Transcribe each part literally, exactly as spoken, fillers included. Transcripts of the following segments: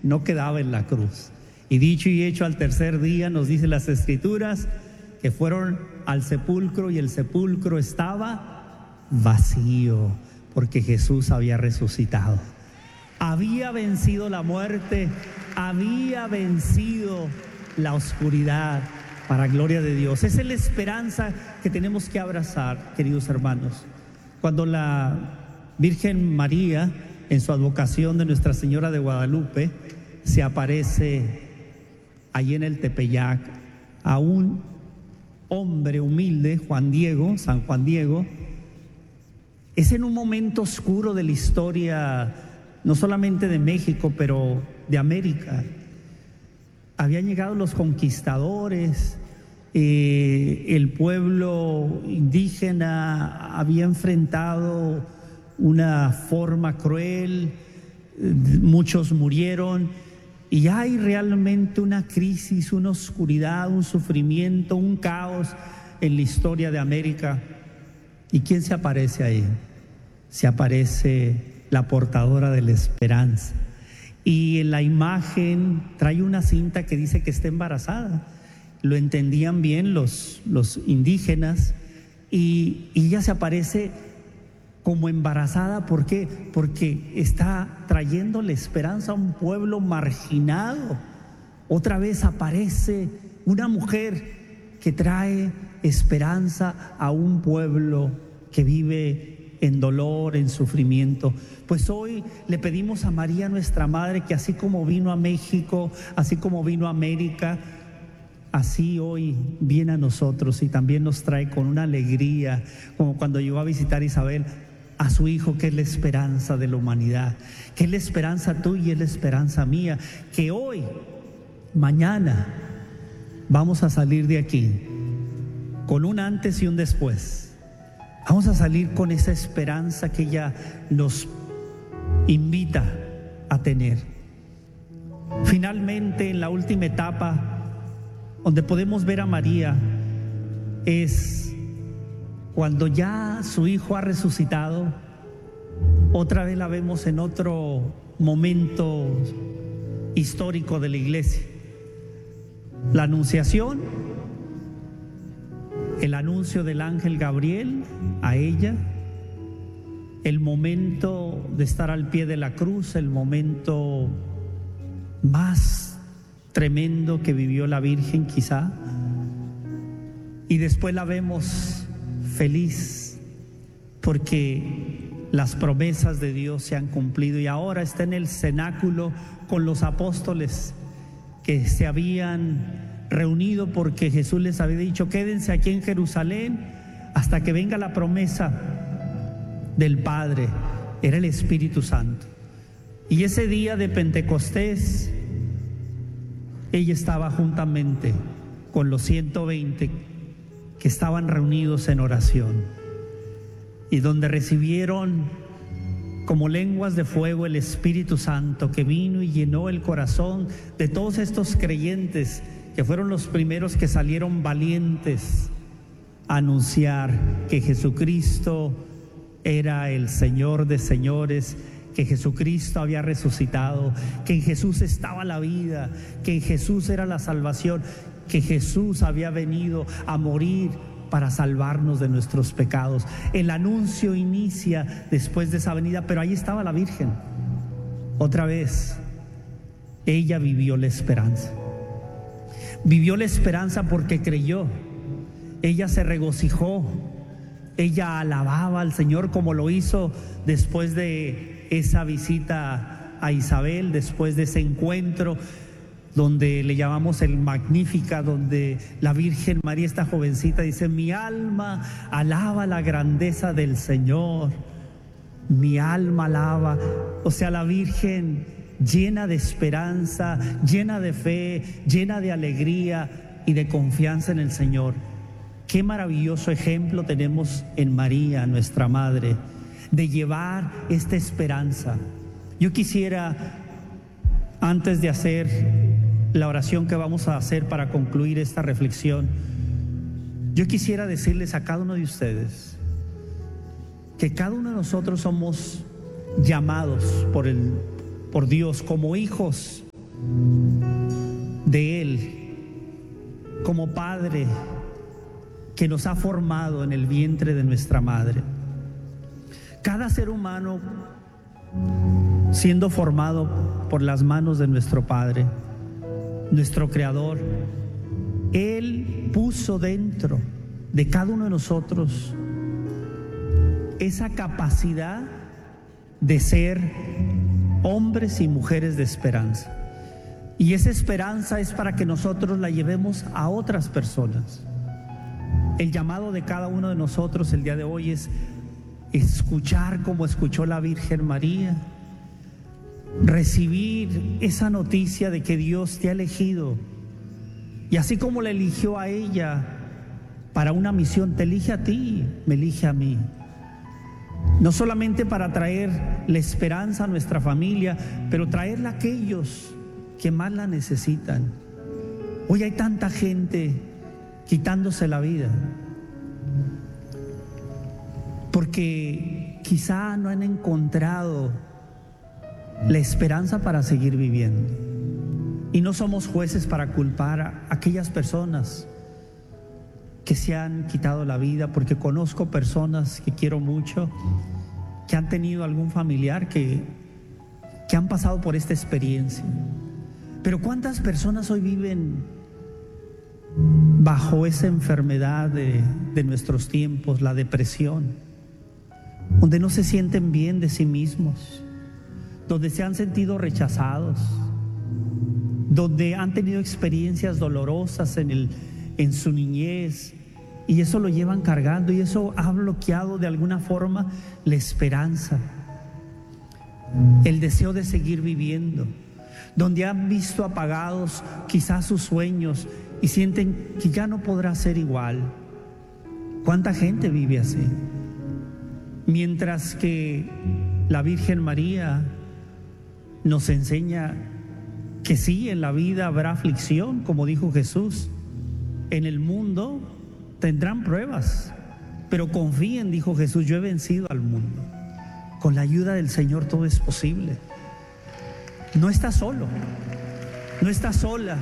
no quedaba en la cruz. Y dicho y hecho, al tercer día nos dicen las Escrituras que fueron al sepulcro y el sepulcro estaba vacío, porque Jesús había resucitado. Había vencido la muerte, había vencido la oscuridad, para gloria de Dios. Esa es la esperanza que tenemos que abrazar, queridos hermanos. Cuando la Virgen María, en su advocación de Nuestra Señora de Guadalupe, se aparece allí en el Tepeyac a un hombre humilde, Juan Diego, San Juan Diego, es en un momento oscuro de la historia, no solamente de México, pero de América. Habían llegado los conquistadores, eh, el pueblo indígena había enfrentado una forma cruel, muchos murieron, y hay realmente una crisis, una oscuridad, un sufrimiento, un caos en la historia de América. ¿Y quién se aparece ahí? Se aparece la portadora de la esperanza. Y en la imagen trae una cinta que dice que está embarazada. Lo entendían bien los, los indígenas, y, y ella se aparece como embarazada. ¿Por qué? Porque está trayendo la esperanza a un pueblo marginado. Otra vez aparece una mujer que trae esperanza a un pueblo que vive en dolor, en sufrimiento. Pues hoy le pedimos a María, nuestra Madre, que así como vino a México, así como vino a América, así hoy viene a nosotros y también nos trae con una alegría, como cuando llegó a visitar Isabel a su hijo, que es la esperanza de la humanidad, que es la esperanza tuya y es la esperanza mía, que hoy, mañana, vamos a salir de aquí con un antes y un después. Vamos a salir con esa esperanza que ella nos invita a tener. Finalmente, en la última etapa, donde podemos ver a María, es cuando ya su hijo ha resucitado. Otra vez la vemos en otro momento histórico de la iglesia. La anunciación, el anuncio del ángel Gabriel a ella, el momento de estar al pie de la cruz, el momento más tremendo que vivió la Virgen quizá, y después la vemos feliz porque las promesas de Dios se han cumplido, y ahora está en el cenáculo con los apóstoles que se habían reunido porque Jesús les había dicho: quédense aquí en Jerusalén hasta que venga la promesa del Padre. Era el Espíritu Santo. Y ese día de Pentecostés, ella estaba juntamente con los ciento veinte que estaban reunidos en oración, y donde recibieron como lenguas de fuego el Espíritu Santo, que vino y llenó el corazón de todos estos creyentes, que fueron los primeros que salieron valientes a anunciar que Jesucristo era el Señor de señores, que Jesucristo había resucitado, que en Jesús estaba la vida, que en Jesús era la salvación, que Jesús había venido a morir para salvarnos de nuestros pecados. El anuncio inicia después de esa venida, pero ahí estaba la Virgen. Otra vez, ella vivió la esperanza. Vivió la esperanza porque creyó. Ella se regocijó. Ella alababa al Señor como lo hizo después de esa visita a Isabel, después de ese encuentro donde le llamamos el Magnífica, donde la Virgen María, esta jovencita, dice: mi alma alaba la grandeza del Señor, mi alma alaba. O sea, la Virgen llena de esperanza, llena de fe, llena de alegría y de confianza en el Señor. Qué maravilloso ejemplo tenemos en María, nuestra Madre, de llevar esta esperanza. Yo quisiera, antes de hacer la oración que vamos a hacer para concluir esta reflexión, yo quisiera decirles a cada uno de ustedes que cada uno de nosotros somos llamados por el, por Dios como hijos de Él como Padre que nos ha formado en el vientre de nuestra madre. Cada ser humano siendo formado por las manos de nuestro Padre, nuestro Creador, Él puso dentro de cada uno de nosotros esa capacidad de ser hombres y mujeres de esperanza. Y esa esperanza es para que nosotros la llevemos a otras personas. El llamado de cada uno de nosotros el día de hoy es escuchar como escuchó la Virgen María, recibir esa noticia de que Dios te ha elegido, y así como la eligió a ella para una misión, te elige a ti, me elige a mí. No solamente para traer la esperanza a nuestra familia, pero traerla a aquellos que más la necesitan. Hoy hay tanta gente quitándose la vida porque quizá no han encontrado la esperanza para seguir viviendo. Y no somos jueces para culpar a aquellas personas que se han quitado la vida, porque conozco personas que quiero mucho, que han tenido algún familiar que, que han pasado por esta experiencia. Pero ¿cuántas personas hoy viven bajo esa enfermedad de, de nuestros tiempos, la depresión, donde no se sienten bien de sí mismos, donde se han sentido rechazados, donde han tenido experiencias dolorosas en, el, en su niñez, y eso lo llevan cargando, y eso ha bloqueado de alguna forma la esperanza, el deseo de seguir viviendo, donde han visto apagados quizás sus sueños y sienten que ya no podrá ser igual. ¿Cuánta gente vive así? Mientras que la Virgen María nos enseña que sí, en la vida habrá aflicción, como dijo Jesús. En el mundo tendrán pruebas, pero confíen, dijo Jesús, yo he vencido al mundo. Con la ayuda del Señor todo es posible. No estás solo, no estás sola.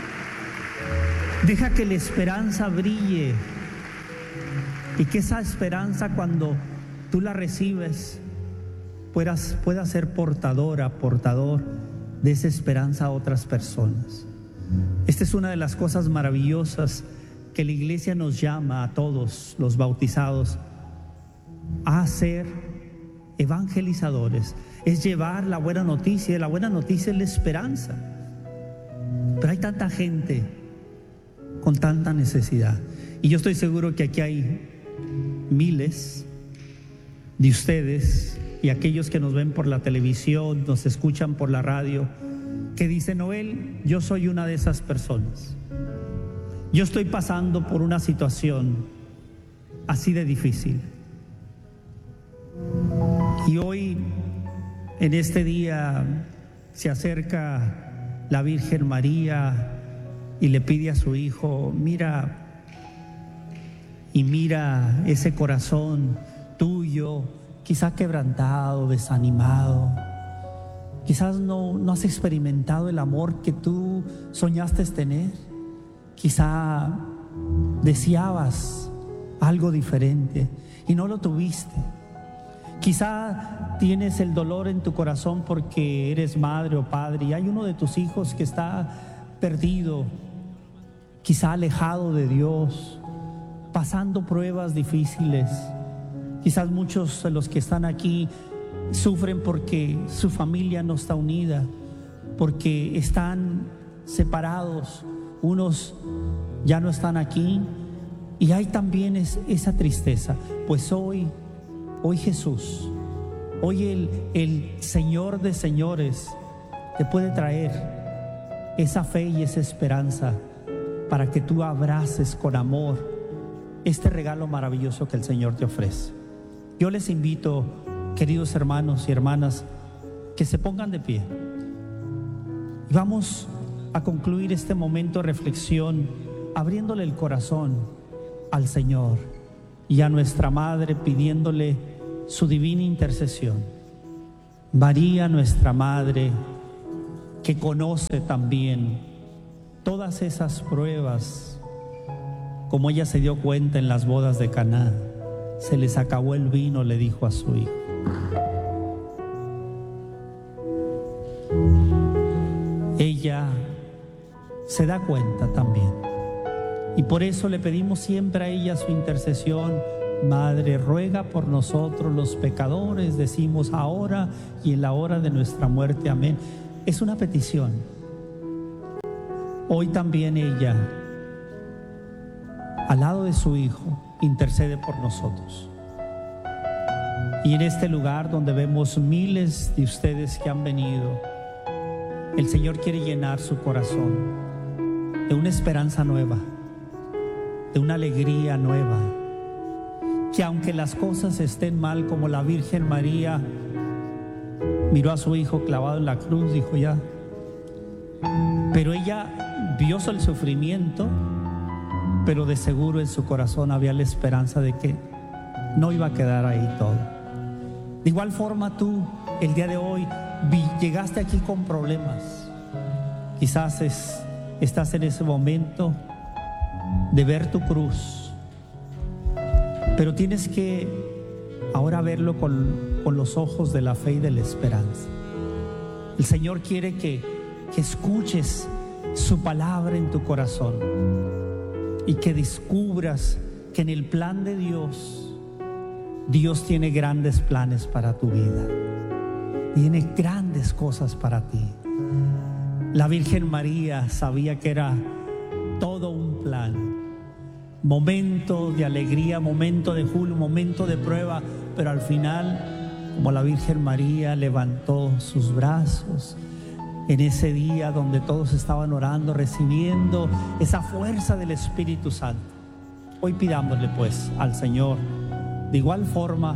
Deja que la esperanza brille, y que esa esperanza, cuando tú la recibes, puedas, pueda ser portadora, portador de esa esperanza a otras personas. Esta es una de las cosas maravillosas que la iglesia nos llama a todos los bautizados a ser evangelizadores. Es llevar la buena noticia, y la buena noticia es la esperanza. Pero hay tanta gente con tanta necesidad, y yo estoy seguro que aquí hay miles de ustedes y aquellos que nos ven por la televisión, nos escuchan por la radio, que dicen: Noel, yo soy una de esas personas. Yo estoy pasando por una situación así de difícil. Y hoy, en este día, se acerca la Virgen María y le pide a su hijo: mira, y mira ese corazón tuyo, quizá quebrantado, desanimado. Quizás no, no has experimentado el amor que tú soñaste tener. Quizá deseabas algo diferente y no lo tuviste. Quizá tienes el dolor en tu corazón porque eres madre o padre y hay uno de tus hijos que está perdido, quizá alejado de Dios, pasando pruebas difíciles. Quizás muchos de los que están aquí sufren porque su familia no está unida, porque están separados, unos ya no están aquí, y hay también es, esa tristeza. Pues hoy, hoy Jesús, hoy el, el Señor de señores te puede traer esa fe y esa esperanza para que tú abraces con amor este regalo maravilloso que el Señor te ofrece. Yo les invito, queridos hermanos y hermanas, que se pongan de pie. Y vamos a concluir este momento de reflexión abriéndole el corazón al Señor y a nuestra Madre, pidiéndole su divina intercesión. María, nuestra Madre, que conoce también todas esas pruebas, como ella se dio cuenta en las bodas de Caná. Se les acabó el vino, le dijo a su hijo. Ella se da cuenta también, y por eso le pedimos siempre a ella su intercesión. Madre, ruega por nosotros los pecadores, decimos ahora y en la hora de nuestra muerte. Amén. Es una petición. Hoy también ella, al lado de su hijo, intercede por nosotros. Y en este lugar donde vemos miles de ustedes que han venido, el Señor quiere llenar su corazón de una esperanza nueva, de una alegría nueva. Que aunque las cosas estén mal, como la Virgen María miró a su hijo clavado en la cruz, dijo ya, pero ella vio el sufrimiento, pero de seguro en su corazón había la esperanza de que no iba a quedar ahí todo. De igual forma tú, el día de hoy, llegaste aquí con problemas. Quizás es, estás en ese momento de ver tu cruz, pero tienes que ahora verlo con, con los ojos de la fe y de la esperanza. El Señor quiere que, que escuches su palabra en tu corazón y que descubras que en el plan de Dios, Dios tiene grandes planes para tu vida. Tiene grandes cosas para ti. La Virgen María sabía que era todo un plan. Momento de alegría, momento de júbilo, momento de prueba, pero al final, como la Virgen María levantó sus brazos en ese día donde todos estaban orando, recibiendo esa fuerza del Espíritu Santo. Hoy pidámosle pues al Señor de igual forma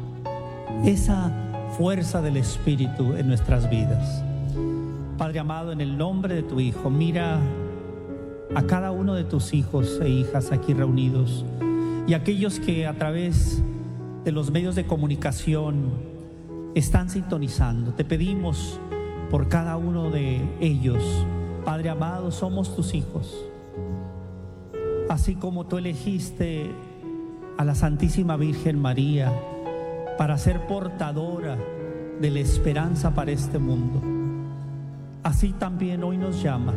esa fuerza del Espíritu en nuestras vidas. Padre amado, en el nombre de tu Hijo, mira a cada uno de tus hijos e hijas aquí reunidos, y aquellos que a través de los medios de comunicación están sintonizando. Te pedimos por cada uno de ellos. Padre amado, somos tus hijos. Así como tú elegiste a la Santísima Virgen María para ser portadora de la esperanza para este mundo, así también hoy nos llamas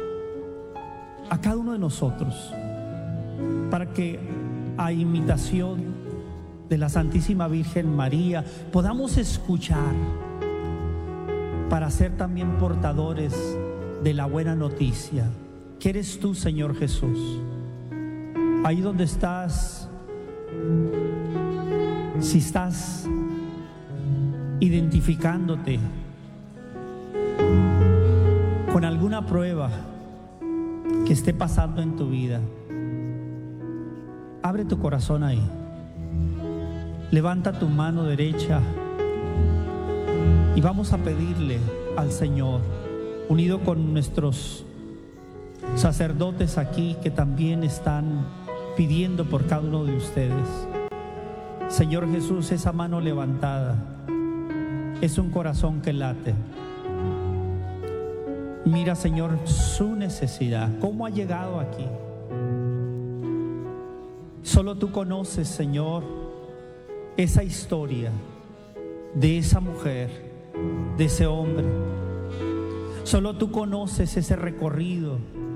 a cada uno de nosotros para que, a imitación de la Santísima Virgen María, podamos escuchar para ser también portadores de la buena noticia que eres tú, Señor Jesús. Ahí donde estás, si estás identificándote con alguna prueba que esté pasando en tu vida, abre tu corazón ahí. Levanta tu mano derecha y vamos a pedirle al Señor, unido con nuestros sacerdotes aquí que también están pidiendo por cada uno de ustedes. Señor Jesús, esa mano levantada es un corazón que late. Mira, Señor, su necesidad, cómo ha llegado aquí. Solo tú conoces, Señor, esa historia de esa mujer, de ese hombre. Solo tú conoces ese recorrido.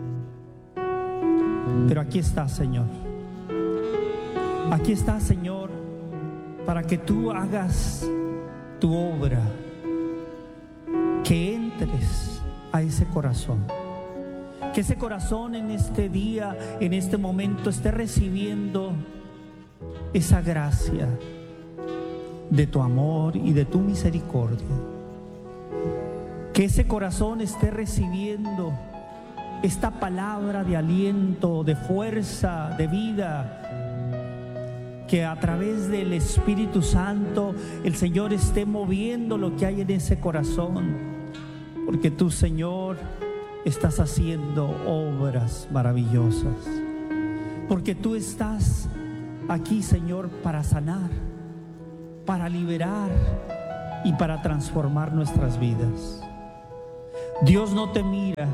Pero aquí está, Señor. Aquí está, Señor, para que tú hagas tu obra, que entres a ese corazón, que ese corazón en este día, en este momento, esté recibiendo esa gracia de tu amor y de tu misericordia, que ese corazón esté recibiendo esta palabra de aliento, de fuerza, de vida, que a través del Espíritu Santo el Señor esté moviendo lo que hay en ese corazón, porque tú, Señor, estás haciendo obras maravillosas, porque tú estás aquí, Señor, para sanar, para liberar y para transformar nuestras vidas. Dios no te mira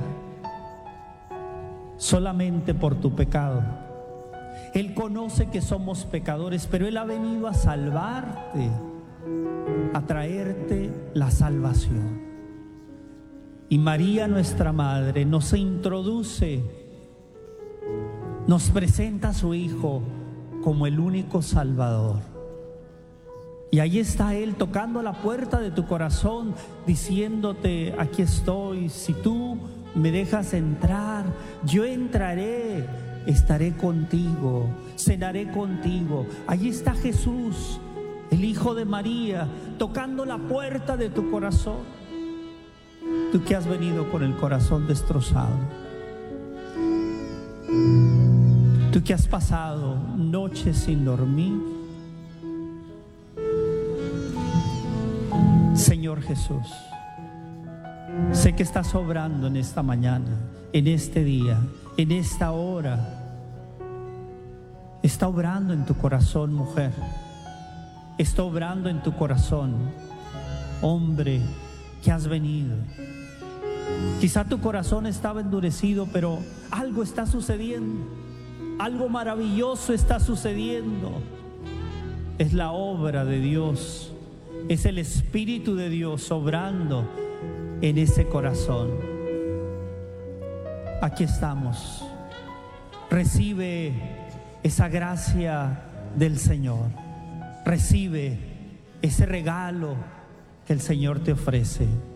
solamente por tu pecado. Él conoce que somos pecadores, pero Él ha venido a salvarte, a traerte la salvación. Y María, nuestra Madre, nos introduce, nos presenta a su Hijo como el único Salvador. Y ahí está Él tocando la puerta de tu corazón, diciéndote: aquí estoy, si tú me dejas entrar, yo entraré, estaré contigo, cenaré contigo. Allí está Jesús, el Hijo de María, tocando la puerta de tu corazón. Tú que has venido con el corazón destrozado, tú que has pasado noches sin dormir, Señor Jesús, sé que estás obrando en esta mañana, en este día, en esta hora. Está obrando en tu corazón, mujer. Está obrando en tu corazón, hombre, que has venido. Quizá tu corazón estaba endurecido, pero algo está sucediendo. Algo maravilloso está sucediendo. Es la obra de Dios. Es el Espíritu de Dios obrando en ese corazón. Aquí estamos. Recibe esa gracia del Señor. Recibe ese regalo que el Señor te ofrece.